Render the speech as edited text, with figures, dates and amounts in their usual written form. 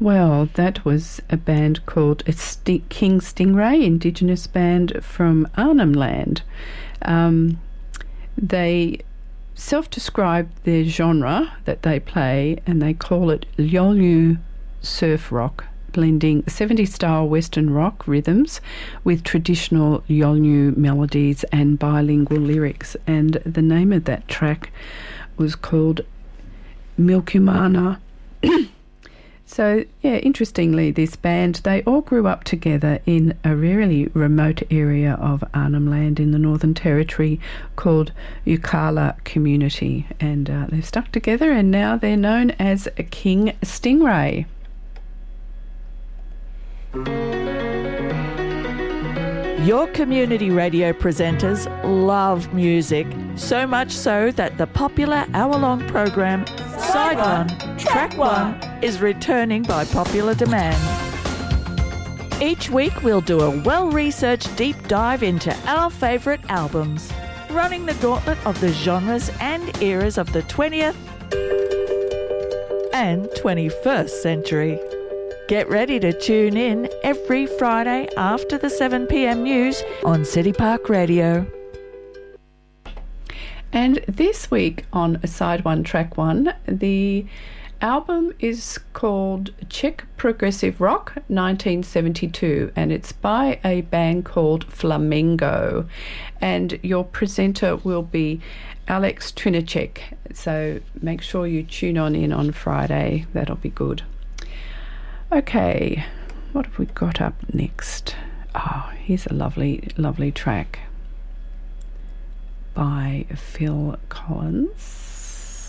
Well, that was a band called King Stingray, Indigenous band from Arnhem Land. They self-describe their genre that they play, and they call it Yolngu surf rock, blending 70s-style Western rock rhythms with traditional Yolngu melodies and bilingual lyrics. And the name of that track was called Milkumana. So, yeah, interestingly, this band, they all grew up together in a really remote area of Arnhem Land in the Northern Territory called Yukala Community. And they've stuck together, and now they're known as King Stingray. Your community radio presenters love music, so much so that the popular hour-long program Side 1, Track 1 is returning by popular demand. Each week we'll do a well-researched deep dive into our favourite albums, running the gauntlet of the genres and eras of the 20th and 21st century. Get ready to tune in every Friday after the 7 p.m. news on City Park Radio. And this week on Side 1, Track 1, the album is called Czech Progressive Rock 1972, and it's by a band called Flamengo. And your presenter will be Alex Trinacek. So make sure you tune on Friday. That'll be good. Okay, what have we got up next? Oh, here's a lovely track by Phil Collins.